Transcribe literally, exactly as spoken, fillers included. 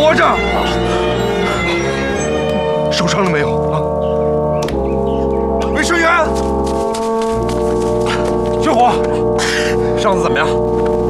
活着。受伤了没有啊？卫生员，救火！伤子怎么样？